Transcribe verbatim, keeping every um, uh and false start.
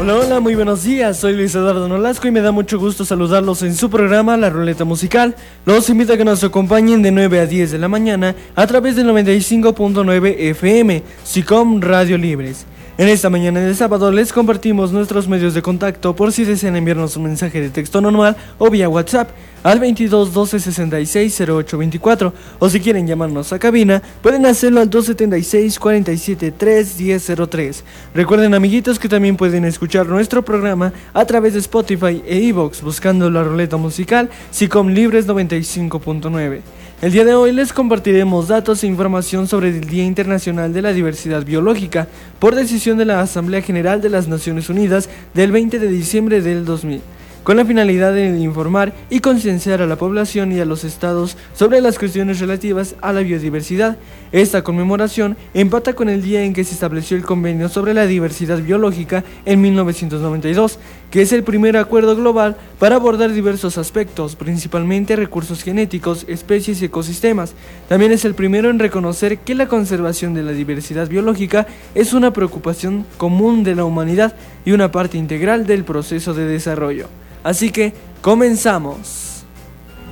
Hola, hola, muy buenos días, soy Luis Eduardo Nolasco y me da mucho gusto saludarlos en su programa La Ruleta Musical. Los invito a que nos acompañen de nueve a diez de la mañana a través del noventa y cinco punto nueve F M, SICOM Radio Libres. En esta mañana de sábado les compartimos nuestros medios de contacto por si desean enviarnos un mensaje de texto normal o vía WhatsApp al veintidós doce sesenta y seis cero ocho veinticuatro, o si quieren llamarnos a cabina pueden hacerlo al dos setenta y seis cuarenta y siete tres diez cero tres. Recuerden, amiguitos, que también pueden escuchar nuestro programa a través de Spotify e iVoox buscando La Ruleta Musical SICOM Libres noventa y cinco punto nueve. El día de hoy les compartiremos datos e información sobre el Día Internacional de la Diversidad Biológica por decisión de la Asamblea General de las Naciones Unidas del veinte de diciembre del dos mil, con la finalidad de informar y concienciar a la población y a los estados sobre las cuestiones relativas a la biodiversidad. Esta conmemoración empata con el día en que se estableció el Convenio sobre la Diversidad Biológica en mil novecientos noventa y dos, que es el primer acuerdo global para abordar diversos aspectos, principalmente recursos genéticos, especies y ecosistemas. También es el primero en reconocer que la conservación de la diversidad biológica es una preocupación común de la humanidad y una parte integral del proceso de desarrollo. Así que, comenzamos.